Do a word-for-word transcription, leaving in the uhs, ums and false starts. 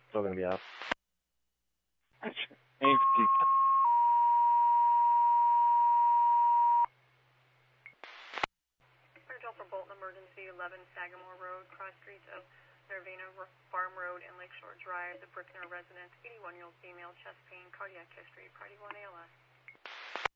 Still gonna be out. For Bolton Emergency, eleven Sagamore Road, cross streets of Nervina Farm Road and Lakeshore Drive. The Brickner resident, eighty-one-year-old female, chest pain, cardiac history, party one A L S.